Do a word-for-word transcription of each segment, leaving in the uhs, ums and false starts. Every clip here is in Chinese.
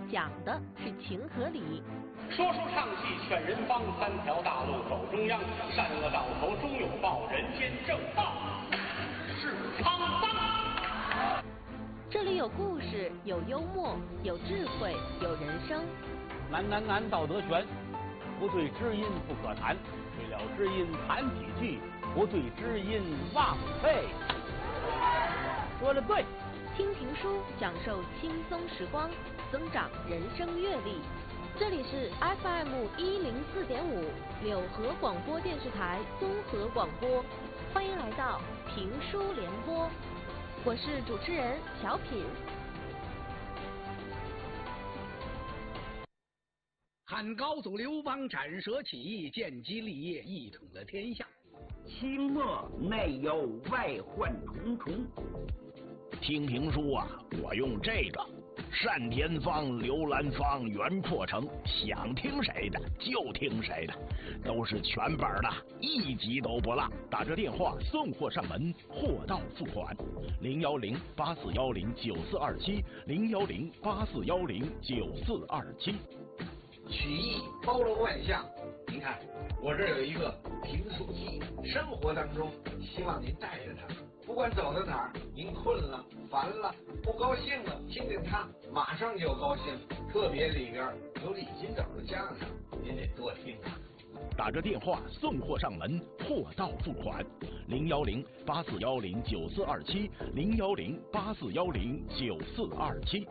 讲的是情和理。 说书唱戏劝人方，三条大路走中央，善恶到头终有报，人间正道是沧桑。 这里有故事，有幽默，有智慧，有人生。 难难难，道德全，不对知音不可谈，对了知音谈几句，不对知音枉费。说的对。 听评书，享受轻松时光，增长人生阅历。这里是 F M 一零四点五柳河广播电视台综合广播，欢迎来到评书联播，我是主持人小品。 汉高祖刘邦斩蛇起义，建基立业，一统了天下。 清末内忧外患重重。听评书啊，我用这个单田芳、刘兰芳、袁阔成，想听谁的就听谁的，都是全本的，一集都不落。打这电话送货上门，货到付款。零幺零八四幺零九四二七，零幺零八四幺零九四二七。 曲艺包罗万象，您看我这儿有一个评书机，生活当中希望您带着它，不管走到哪儿，您困了、烦了、不高兴了，听听它，马上就高兴。特别里边有李金斗的相声，您得多听啊。 打着电话送货上门，货到付款。零幺零八四幺零九四二七，零幺零八四幺零九四二七。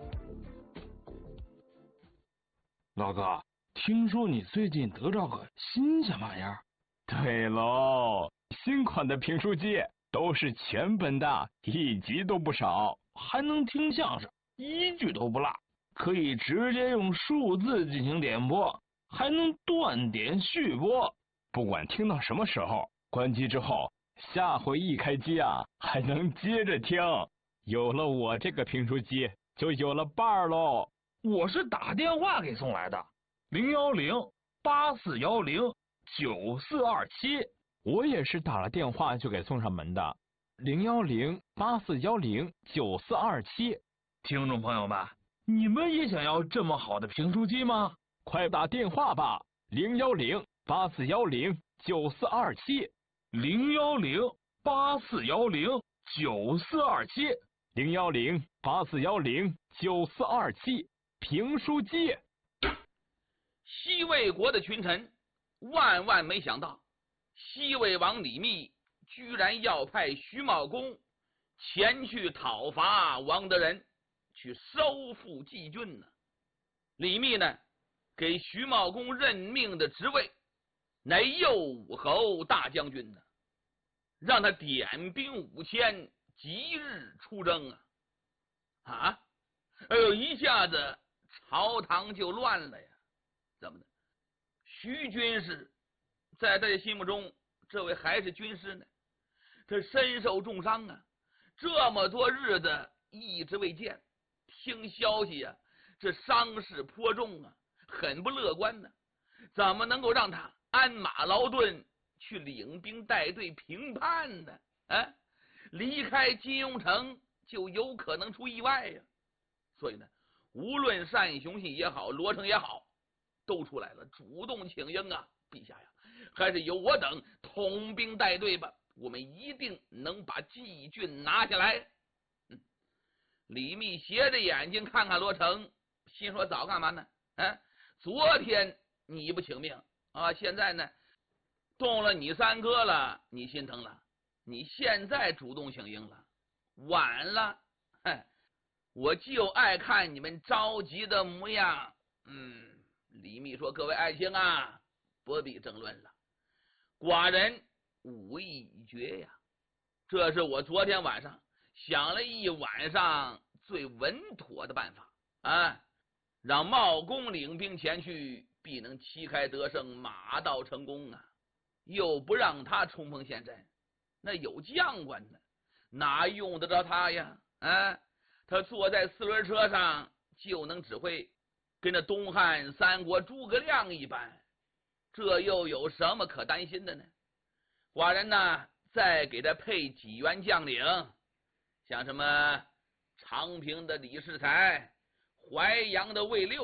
老哥，听说你最近得着个新鲜玩意儿？对喽，新款的评书机都是全本的，一集都不少，还能听相声，一句都不落，可以直接用数字进行点播，还能断点续播，不管听到什么时候，关机之后，下回一开机啊，还能接着听。有了我这个评书机，就有了伴儿喽。 我是打电话给送来的，零幺零八四幺零九四二七。 我也是打了电话就给送上门的，零幺零八四幺零九四二七。 听众朋友们，你们也想要这么好的评书机吗？ 快打电话吧，零幺零八四幺零九四二七， 零幺零八四幺零九四二七， 零幺零八四幺零九四二七。评书机。 西魏国的群臣万万没想到，西魏王李密居然要派徐茂公前去讨伐王德仁，去收复季郡呢。李密呢，给徐茂公任命的职位乃右武侯大将军呢，让他点兵五千，即日出征啊！啊，哎呦，一下子朝堂就乱了呀！怎么的？徐军师在大家心目中，这位还是军师呢，这身受重伤啊，这么多日子一直未见，听消息啊，这伤势颇重啊，很不乐观呢。怎么能够让他鞍马劳顿去领兵带队平叛呢？啊，离开金庸城就有可能出意外呀。所以呢，无论单雄信也好，罗成也好，都出来了，主动请缨啊！陛下呀，还是由我等统兵带队吧，我们一定能把季郡拿下来。嗯，李密斜着眼睛看看罗成，心说早干嘛呢？啊，昨天你不请命啊，现在呢动了你三哥了，你心疼了，你现在主动请缨了，晚了。嗨，我就爱看你们着急的模样。嗯，李密说：“各位爱卿啊，不必争论了，寡人武艺已决呀。这是我昨天晚上想了一晚上最稳妥的办法啊，让茂公领兵前去，必能旗开得胜，马到成功啊。又不让他冲锋陷阵，那有将官呢，哪用得着他呀？啊！”他坐在四轮车上就能指挥，跟那东汉三国诸葛亮一般，这又有什么可担心的呢？寡人呢，再给他配几员将领，像什么长平的李世才、淮阳的魏六。